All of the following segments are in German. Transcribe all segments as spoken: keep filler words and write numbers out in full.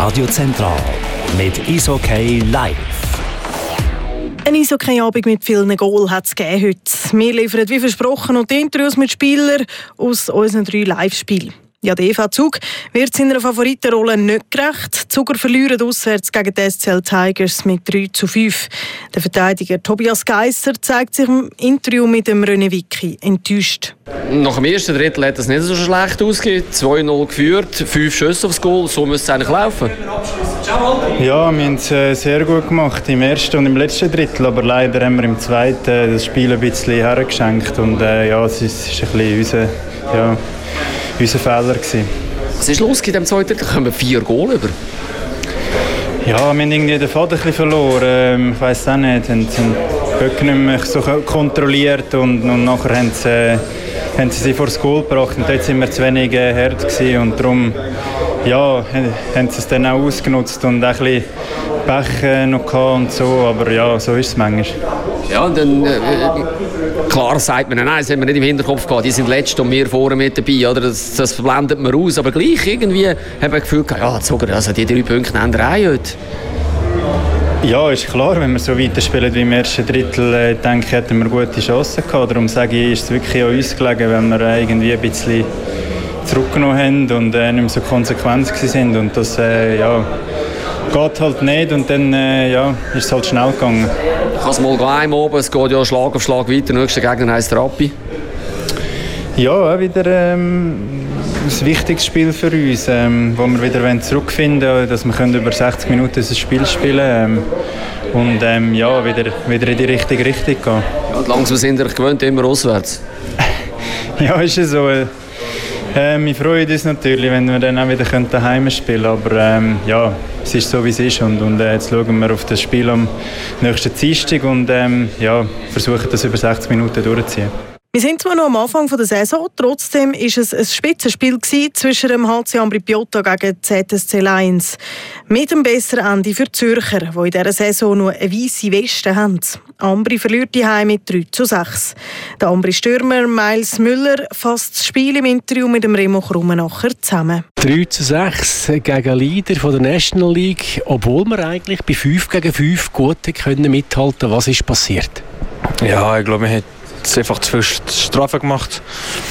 Radio Zentral mit Eishockey live. Ein Eishockey-Abend mit vielen Goals hat es gegeben heute. Wir liefern wie versprochen noch die Interviews mit Spielern aus unseren drei Live-Spielen. Ja, der E V Zug wird seiner Favoritenrolle nicht gerecht. Die Zuger verlieren auswärts gegen die S C L Tigers mit drei zu fünf. Der Verteidiger Tobias Geisser zeigt sich im Interview mit dem René Wicki enttäuscht. Nach dem ersten Drittel hat es nicht so schlecht ausgesehen. zwei null geführt, fünf Schüsse aufs Goal. So müsste es eigentlich laufen. Ja, wir haben es äh, sehr gut gemacht im ersten und im letzten Drittel. Aber leider haben wir im zweiten das Spiel ein bisschen hergeschenkt. Und äh, ja, es ist ein bisschen unser, ja, unser Fehler gewesen. Was ist los in dem zweiten Drittel? Kommen wir vier Goal über? Ja, wir haben irgendwie den Faden ein bisschen verloren. Ähm, ich weiss auch nicht. Sie haben den Böck nicht mehr so kontrolliert und, und nachher haben sie, äh, haben sie sie vor das Goal gebracht. Und dort waren wir zu wenig äh, hart gewesen. Und darum ja, haben sie es dann auch ausgenutzt und auch ein bisschen Pech äh, noch gehabt und so. Aber ja, so ist es manchmal. Ja, und dann äh, klar sagt man, nein, das haben wir nicht im Hinterkopf gehabt, die sind letzt und wir vorne mit dabei, oder? Das, das blendet man aus, aber gleich irgendwie haben wir das Gefühl gehabt, ja, sogar, also die drei Punkte nehmen wir auch heute. Ja, ist klar, wenn wir so weiterspielen wie im ersten Drittel, äh, denke ich, hätten wir gute Chancen gehabt. Darum sage ich, ist es wirklich an uns gelegen, wenn wir äh, irgendwie ein bisschen zurückgenommen haben und äh, nicht mehr so konsequent sind. Und das äh, ja, geht halt nicht und dann äh, ja, ist es halt schnell gegangen. Ich kann es mal gleich oben, es geht ja Schlag auf Schlag weiter. Der nächste Gegner heisst Rappi. Ja, auch wieder ähm, ein wichtiges Spiel für uns, ähm, wo wir wieder zurückfinden wollen, dass wir über sechzig Minuten das Spiel spielen ähm, und ähm, ja, wieder, wieder in die richtige Richtung gehen. Ja, langsam sind wir gewöhnt, immer auswärts. Ja, ist es so. Äh, wir freuen uns natürlich, wenn wir dann auch wieder daheim spielen können, aber ähm, ja, es ist so, wie es ist und, und äh, jetzt schauen wir auf das Spiel am nächsten Dienstag und ähm, ja, versuchen das über sechzig Minuten durchzuziehen. Wir sind zwar noch am Anfang der Saison, trotzdem war es ein Spitzenspiel zwischen dem H C Ambri Piotta gegen die Z S C Lions. Mit einem besseren Ende für die Zürcher, die in dieser Saison nur eine weisse Weste haben. Ambri verliert die Heim mit drei zu sechs. Der Ambri-Stürmer Miles Müller fasst das Spiel im Interview mit dem Remo Krummenacher zusammen. drei zu sechs gegen Leader von der National League, obwohl wir eigentlich bei fünf gegen fünf gut können mithalten. Was ist passiert? Ja, ich glaube, wir haben einfach zu viel Strafen gemacht.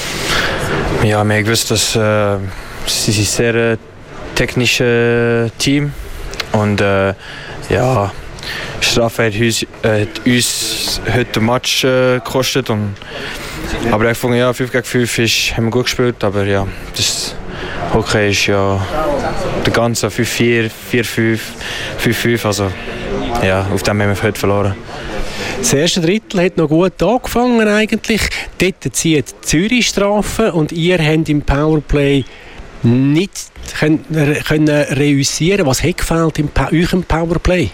Ja, wir haben gewusst, dass äh, sie sind ein sehr äh, technisches Team und äh, ja, Strafe hat uns, äh, hat uns heute den Match äh, gekostet. Und, aber ich fand, ja, fünf gegen fünf ist, haben wir gut gespielt, aber ja, das Hockey ist ja der ganze fünf vier, vier fünf, fünf fünf, also ja, auf dem haben wir heute verloren. Das erste Drittel hat noch gut angefangen eigentlich. Dort zieht Zürich Strafen und ihr habt im Powerplay nicht können, können reüssieren. Was hat gefehlt im euch im Powerplay?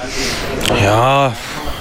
Ja,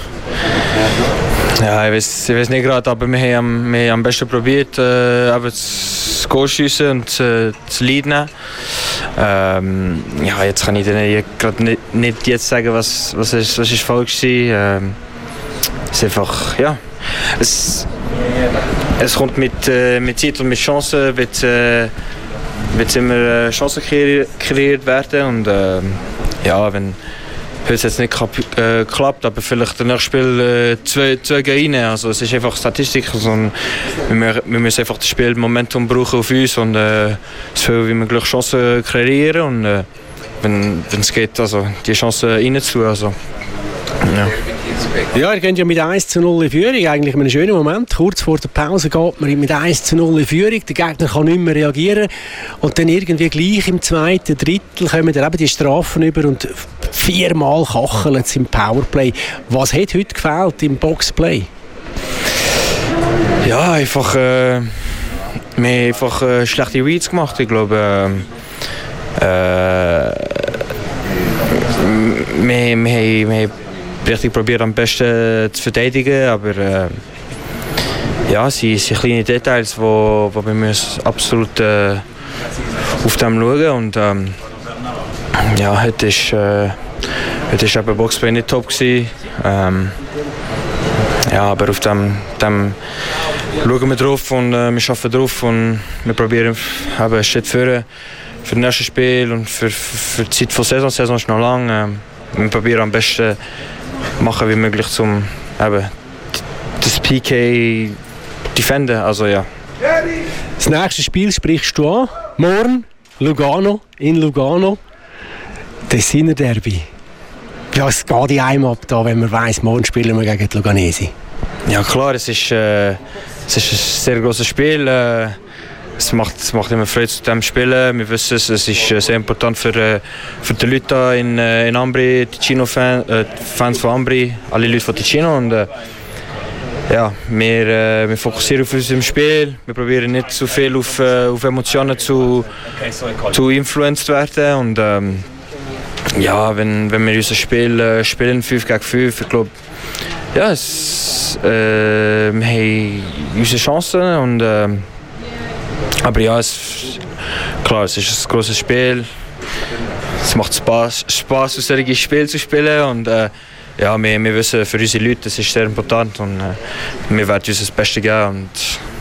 ja ich weiß, ich weiß nicht gerade, aber wir haben, wir haben am besten probiert, äh, das Goal zu schiessen und äh, zu leiden. Ähm, ja, jetzt kann ich dir gerade nicht, nicht jetzt sagen, was, was, ist, was ist falsch war. Ähm, es ist einfach, ja, es, es kommt mit, äh, mit Zeit und mit Chancen, wird, äh, wird immer äh, Chancen kreiert werden und äh, ja, wenn heute jetzt nicht äh, klappt, aber vielleicht danach Spiel äh, zwei, zwei gehen rein. Also es ist einfach Statistik, also, wir, wir müssen einfach das Spiel Momentum brauchen auf uns und äh, so viel wie möglich Chancen kreieren und äh, wenn es geht, also die Chancen reinzutun. Also, ja. Ja, ihr geht ja mit eins zu null in Führung, eigentlich in einem schönen Moment. Kurz vor der Pause geht man mit eins zu null in Führung, der Gegner kann nicht mehr reagieren und dann irgendwie gleich im zweiten Drittel kommen dann eben die Strafen über und viermal kacheln sie im Powerplay. Was hat heute gefehlt im Boxplay? Ja, einfach, äh, wir haben einfach äh, schlechte Reads gemacht, ich glaube. Äh, äh, wir, wir, wir haben richtig probiert am besten zu verteidigen, aber äh, ja, es sind, sind kleine Details, wo, wo wir müssen absolut äh, auf dem schauen und ähm, ja, heute ist, äh, heute ist eben Boxplay nicht top gewesen. Ähm, ja, aber auf dem, dem schauen wir drauf und äh, wir arbeiten drauf und wir probieren eben einen Schritt vorne für das nächste Spiel und für, für die Zeit von Saison. Die Saison ist noch lang. Ähm, wir probieren am besten machen wie möglich, um eben das P K defenden. Also, ja. Das nächste Spiel sprichst du an. Morgen Lugano, in Lugano. Tessiner Derby. Was geht in einem ab, da, wenn man weiss, morgen spielen wir gegen die Luganesi? Ja klar, es ist, äh, es ist ein sehr grosses Spiel. Äh, es, macht, es macht immer Freude zu dem Spielen. Wir wissen es, es ist sehr important für, äh, für die Leute in, äh, in Ambri, Ticino-Fans, äh, Fans von Ambri, alle Leute von Ticino. Und, äh, ja, wir, äh, wir fokussieren auf unser Spiel. Wir probieren nicht zu viel auf, äh, auf Emotionen zu, zu influenced werden. Und, ähm, ja, wenn, wenn wir unser Spiel äh, spielen, fünf gegen fünf, ich glaube, ja, es, äh, wir haben unsere Chancen. Und, äh, aber ja, es, klar, es ist ein grosses Spiel. Es macht Spaß, Spaß aus solchen Spielen zu spielen. Und, äh, ja, wir, wir wissen, für unsere Leute das ist sehr important. Und, äh, wir werden uns das Beste geben und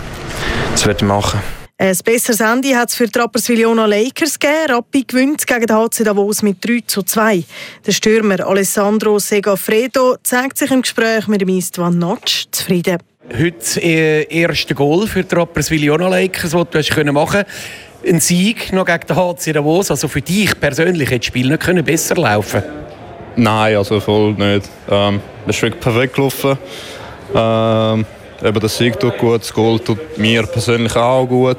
das werden wir machen. Ein besseres Ende hat es für die Rapperswil-Jona Lakers gegeben. Rappi gewinnt gegen den H C Davos mit drei zu zwei. Der Stürmer Alessandro Segafredo zeigt sich im Gespräch mit dem Istvan Notch zufrieden. Heute äh, erste Goal für die Rapperswil-Jona Lakers, das du hast können machen. Ein Sieg noch gegen den H C Davos. Also für dich persönlich hätte das Spiel nicht können besser laufen. Nein, also voll nicht. Ähm, das ist wirklich perfekt gelaufen. Ähm, Eben der Sieg tut gut, das Goal tut mir persönlich auch gut.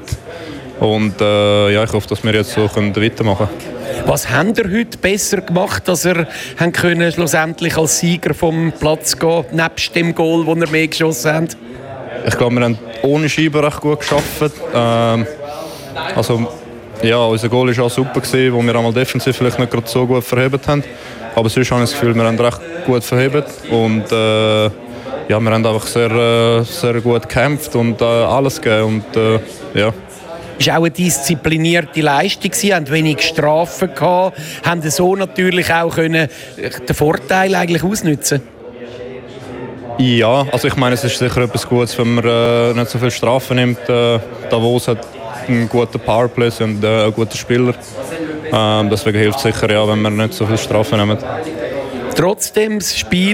Und äh, ja, ich hoffe, dass wir jetzt so können weitermachen können. Was habt ihr heute besser gemacht, dass ihr können schlussendlich als Sieger vom Platz gehen, nebst dem Goal, das ihr mehr geschossen habt? Ich glaube, wir haben ohne Scheibe recht gut gearbeitet. Ähm, also, ja, unser Goal war auch super, gewesen, wo wir einmal defensiv vielleicht nicht gerade so gut verhebt haben. Aber sonst habe ich das Gefühl, wir haben recht gut verhebt. Und, äh, ja, wir haben einfach sehr, sehr gut gekämpft und äh, alles gegeben. Und, äh, ja. Es war auch eine disziplinierte Leistung, sie hatten wenig Strafen gehabt, haben so natürlich auch können den Vorteil eigentlich ausnutzen. Ja, also ich meine, es ist sicher etwas Gutes, wenn man äh, nicht so viele Strafen nimmt. Äh, Davos hat einen guten Powerplay und äh, einen guten Spieler. Äh, deswegen hilft es sicher, ja, wenn man nicht so viele Strafen nimmt. Trotzdem das Spiel